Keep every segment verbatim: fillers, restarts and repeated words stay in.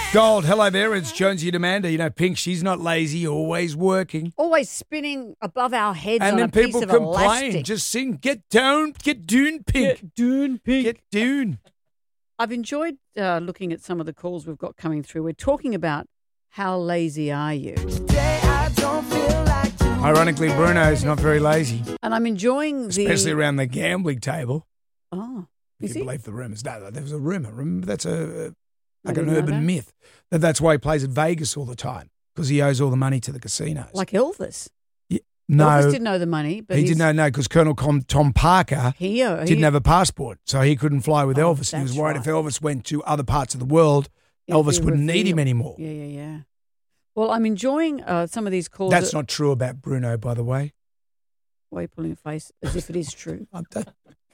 Gold, hello there. It's Jonesy and Amanda. You know, Pink, she's not lazy, always working. Always spinning above our heads And on then a piece people of complain. elastic. Just sing, get down, get down, Pink. Get down, Pink. Get down. I've enjoyed uh, looking at some of the calls we've got coming through. We're talking about how lazy are you? Today I don't feel like doing Ironically, Bruno's not very lazy, And I'm enjoying the... especially around the gambling table. Oh, If is you he? believe the rumours. No, there was a rumour. Remember, that's a, I like an didn't know urban that. myth. That that's why he plays at Vegas all the time, because he owes all the money to the casinos. Like Elvis. no, Elvis didn't know the money, but he he's- didn't know, no, because Colonel Com- Tom Parker He, uh, he didn't have a passport, so he couldn't fly with Oh, Elvis. He was that's worried right. if Elvis went to other parts of the world, It'd Elvis be wouldn't need him revealed. anymore. Yeah, yeah, yeah. Well, I'm enjoying uh, some of these calls. That's that- not true about Bruno, by the way. Why are you pulling a face as if it is true? I don't-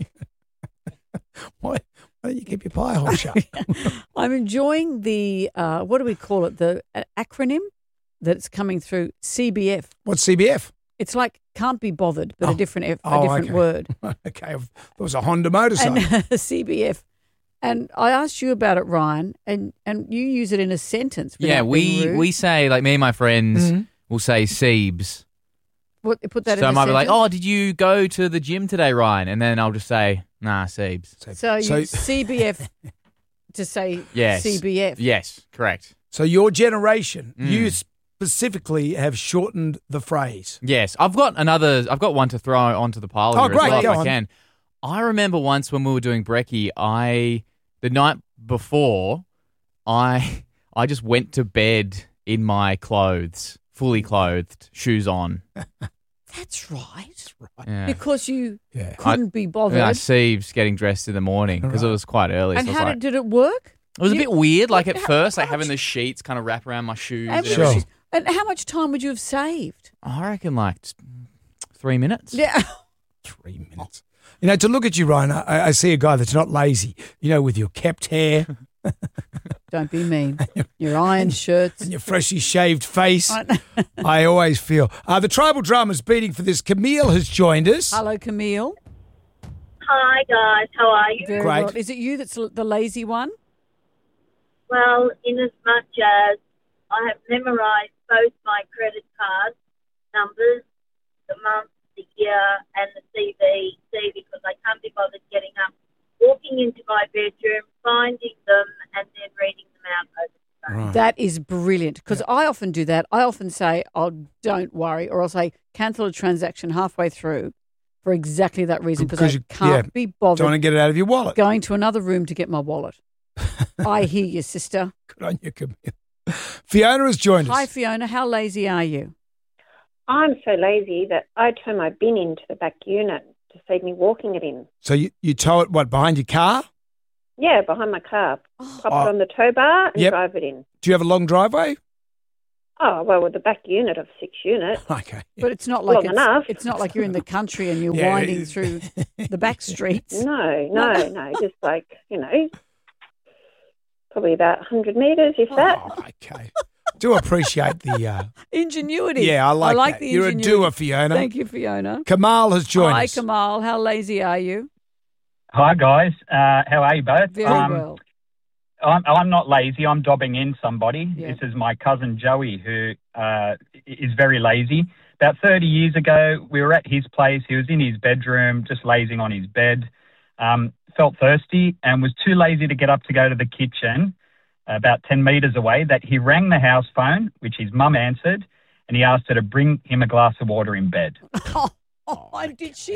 why, why don't you keep your pie hole shut? I'm enjoying the, uh, what do we call it, the uh, acronym that's coming through, C B F. What's C B F? It's like can't be bothered, but Oh. a different F, a Oh, different okay. word. Okay, there was a Honda motorcycle. And C B F. And I asked you about it, Ryan, and, and you use it in a sentence. Yeah, without being we rude. we say, like me and my friends Mhm. will say Siebes. put, put that So in I a might be like, sentence. oh, did you go to the gym today, Ryan? And then I'll just say, nah, Siebes. So, you so, C B F to say Yes. C B F. Yes, correct. so your generation, Mm. you specifically have shortened the phrase. Yes, I've got another. I've got one to throw onto the pile Oh, here great, as well, go if I on. can. I remember once when we were doing brekkie, I the night before, I I just went to bed in my clothes, fully clothed, shoes on. That's right. Yeah. Because you Yeah. couldn't be bothered. Yeah, Sieves getting dressed in the morning because it was quite early. and so I was how like, did, did it work? it was a you- bit weird, like at how- first, like how having much- the sheets kind of wrap around my shoes. And, And Sure. everything. and how much time would you have saved? I reckon like t- three minutes. Yeah. Three minutes. You know, to look at you, Ryan, I, I see a guy that's not lazy, you know, with your kept hair Don't be mean. Your iron shirts. and your freshly shaved face. I- I always feel. Uh, the tribal drama's beating for this. Camille has joined us. Hello, Camille. Hi guys, how are you? Very Great. well. Is it you that's l- the lazy one? Well, in as much as I have memorised both my credit card numbers, the month, the year, and the C V C because I can't be bothered getting up, walking into my bedroom, finding them, and then reading them out over the phone. Right. That is brilliant because I often do that. I often say, "Oh, don't worry," or I'll say, "Cancel a transaction halfway through," for exactly that reason because I Because you- can't yeah, be bothered Don't want to get it out of your wallet. going to another room to get my wallet. I hear you, sister. Good on you, Camille. Fiona has joined Hi, us. Fiona. How lazy are you? I'm so lazy that I turn my bin into the back unit to save me walking it in. So you, you tow it, what, behind your car? Yeah, behind my car. Pop Oh. it on the tow bar and Yep. drive it in. Do you have a long driveway? Oh, well, with the back unit of six units. Okay. But it's not like Long it's, enough. it's not like you're in the country and you're Yeah, winding it- through the back streets. No, no, no. Just like, you know, probably about one hundred metres, if that. Oh, okay. Do appreciate the. Uh, Ingenuity. yeah, I like, I like that. the You're a ingenuity. doer, Fiona. Thank you, Fiona. Kamal has joined Hi, us. Kamal. How lazy are you? Hi guys, uh, how are you both? Very um, well. I'm, I'm not lazy. I'm dobbing in somebody. Yeah. This is my cousin Joey, who uh, is very lazy. About thirty years ago, we were at his place. He was in his bedroom, just lazing on his bed. Um, felt thirsty and was too lazy to get up to go to the kitchen, about ten metres away. That he rang the house phone, which his mum answered, and he asked her to bring him a glass of water in bed. Oh, oh, and did she?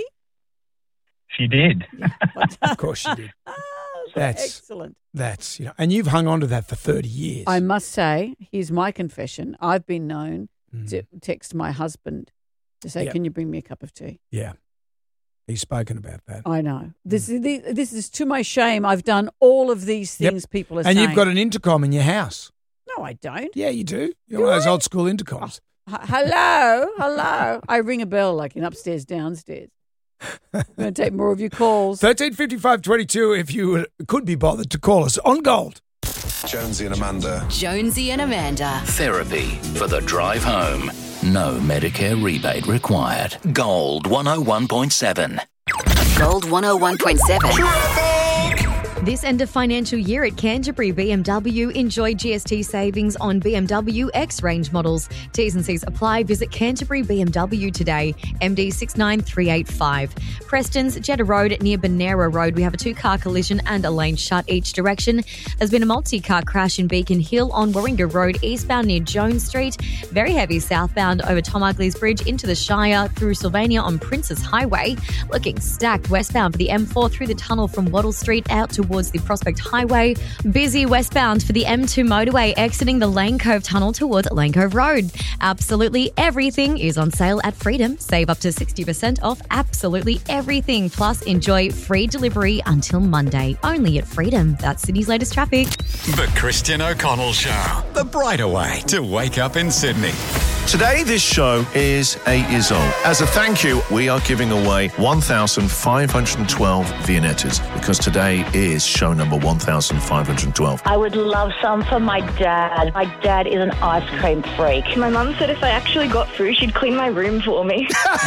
She did. Of course you did. Oh, That's- excellent. That's, you know, and you've hung on to that for thirty years. I must say, here's my confession. I've been known Mm. to text my husband to say, Yep. "Can you bring me a cup of tea?" Yeah. He's spoken about that. I know. This is the- this is to my shame. I've done all of these Yep. things people are And saying. you've got an intercom in your house. No, I don't. Yeah, you do. You're Do one of those I? old school intercoms. H- hello, hello. I ring a bell like in upstairs, downstairs. I'm going to take more of your calls. thirteen fifty-five twenty-two if you could be bothered to call us on Gold. Jonesy and Amanda. Jonesy and Amanda. Therapy for the drive home. No Medicare rebate required. Gold one oh one point seven. Gold one oh one point seven. This end of financial year at Canterbury B M W, enjoy G S T savings on B M W X-Range models. T's and C's apply. Visit Canterbury B M W today. M D six nine three eight five. Preston's Jeddah Road near Bonera Road. We have a two-car collision and a lane shut each direction. There's been a multi-car crash in Beacon Hill on Warringah Road, eastbound near Jones Street. Very heavy southbound over Tom Ugley's Bridge into the Shire through Sylvania on Princes Highway. Looking stacked westbound for the M four through the tunnel from Wattle Street out towards the Prospect Highway. Busy westbound for the M two motorway exiting the Lane Cove Tunnel towards Lane Cove Road. Absolutely everything is on sale at Freedom. Save up to sixty percent off absolutely everything. Plus, enjoy free delivery until Monday. Only at Freedom. That's Sydney's latest traffic. The Christian O'Connell Show. The brighter way to wake up in Sydney. Today, this show is eight years old. As a thank you, we are giving away one thousand five hundred twelve Viennettas because today is show number one thousand five hundred twelve. I would love some for my dad. My dad is an ice cream freak. My mum said if I actually got through, she'd clean my room for me.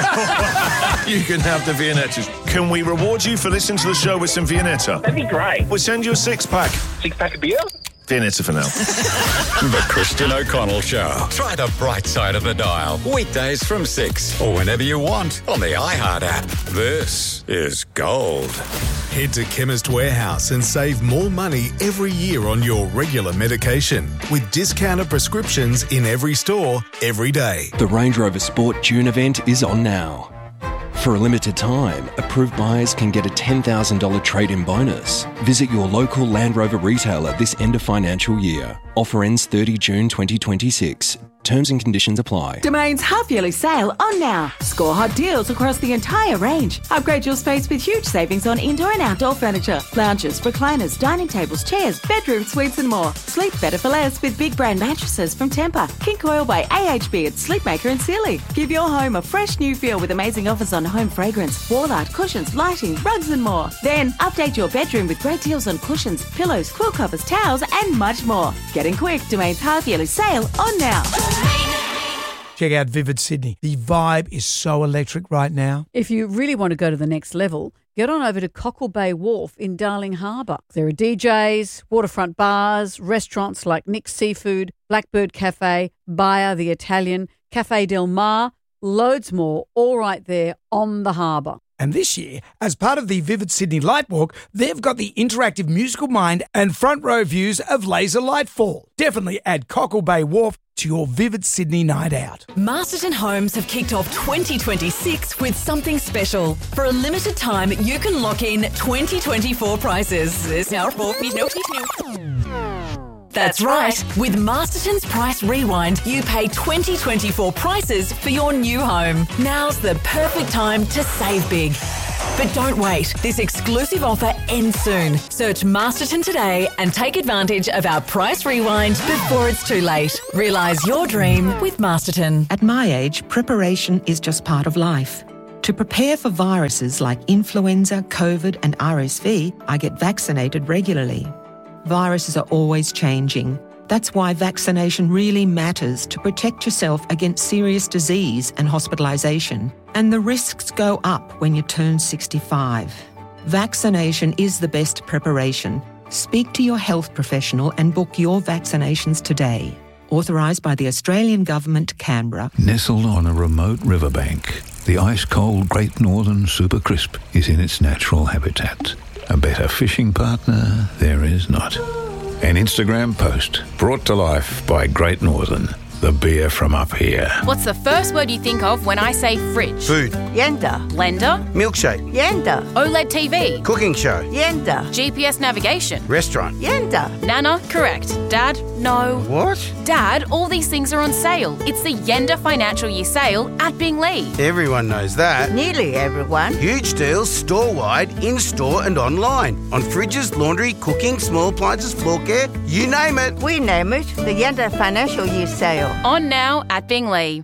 You can have the Viennettas. Can we reward you for listening to the show with some Viennetta? That'd be great. We'll send you a six-pack. Six-pack of beer? Viennetta for now. The Christian O'Connell Show. Try the bright side of the dial. Weekdays from six or whenever you want on the iHeart app. This is gold. Head to Chemist Warehouse and save more money every year on your regular medication with discounted prescriptions in every store, every day. The Range Rover Sport June event is on now. For a limited time, approved buyers can get a ten thousand dollars trade-in bonus. Visit your local Land Rover retailer this end of financial year. Offer ends thirtieth of June twenty twenty-six. Terms and conditions apply. Domain's half-yearly sale on now. Score hot deals across the entire range. Upgrade your space with huge savings on indoor and outdoor furniture, lounges, recliners, dining tables, chairs, bedroom suites and more. Sleep better for less with big brand mattresses from Tempur, King Coil by A H B at Sleepmaker and Sealy. Give your home a fresh new feel with amazing offers on home fragrance, wall art, cushions, lighting, rugs and more. Then update your bedroom with great deals on cushions, pillows, quilt covers, towels and much more. Getting quick, Domain's half-yearly sale on now. Check out Vivid Sydney. The vibe is so electric right now. If you really want to go to the next level, get on over to Cockle Bay Wharf in Darling Harbour. There are D Js, waterfront bars, restaurants like Nick's Seafood, Blackbird Cafe, Baia the Italian, Cafe Del Mar, loads more, all right there on the harbour. And this year, as part of the Vivid Sydney Light Walk, they've got the interactive musical mind and front row views of laser lightfall. Definitely add Cockle Bay Wharf to your Vivid Sydney night out. Masterton Homes have kicked off twenty twenty-six with something special. For a limited time, you can lock in twenty twenty-four prices. There's now That's right. With Masterton's Price Rewind, you pay twenty twenty-four prices for your new home. Now's the perfect time to save big. But don't wait. This exclusive offer ends soon. Search Masterton today and take advantage of our Price Rewind before it's too late. Realise your dream with Masterton. At my age, preparation is just part of life. To prepare for viruses like influenza, COVID and R S V, I get vaccinated regularly. Viruses are always changing. That's why vaccination really matters to protect yourself against serious disease and hospitalisation. And the risks go up when you turn sixty-five. Vaccination is the best preparation. Speak to your health professional and book your vaccinations today. Authorised by the Australian Government, Canberra. Nestled on a remote riverbank, the ice-cold Great Northern Super Crisp is in its natural habitat. A better fishing partner there is not. An Instagram post brought to life by Great Northern, the beer from up here. What's the first word you think of when I say fridge? Food. Yenda. Blender. Milkshake. Yenda. OLED T V. Cooking show. Yenda. G P S navigation. Restaurant. Yenda. Nana, correct. Dad, no. What? Dad, all these things are on sale. It's the Yenda Financial Year Sale at Binglee. Everyone knows that. Nearly everyone. Huge deals store-wide, in-store and online. On fridges, laundry, cooking, small appliances, floor care, you name it. We name it the Yenda Financial Year Sale. On now at Binglee.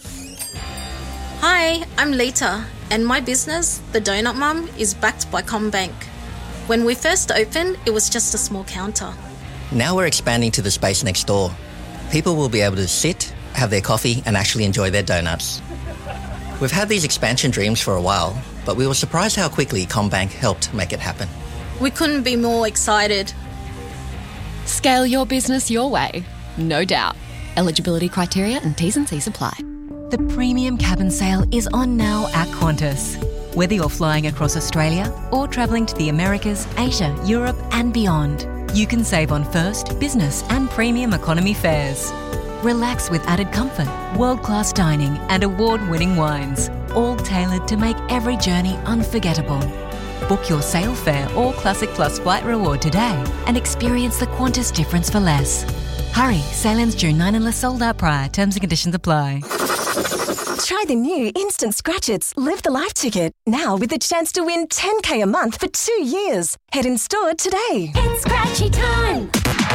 Hi, I'm Lita, and my business, The Donut Mum, is backed by CommBank. When we first opened, it was just a small counter. Now we're expanding to the space next door. People will be able to sit, have their coffee, and actually enjoy their donuts. We've had these expansion dreams for a while, but we were surprised how quickly CommBank helped make it happen. We couldn't be more excited. Scale your business your way, no doubt. Eligibility criteria and T's and C's apply. The premium cabin sale is on now at Qantas. Whether you're flying across Australia or travelling to the Americas, Asia, Europe and beyond, you can save on first, business and premium economy fares. Relax with added comfort, world-class dining and award-winning wines, all tailored to make every journey unforgettable. Book your sail fare or Classic Plus flight reward today and experience the Qantas difference for less. Hurry, sail ends June ninth unless sold out prior. Terms and conditions apply. Try the new Instant Scratch Its Live the Life ticket, now with the chance to win ten K a month for two years. Head in store today. It's scratchy time.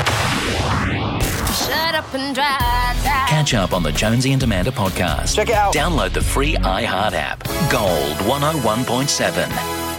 Shut up and drive. Catch up on the Jonesy and Amanda podcast. Check it out. Download the free iHeart app. Gold one oh one point seven.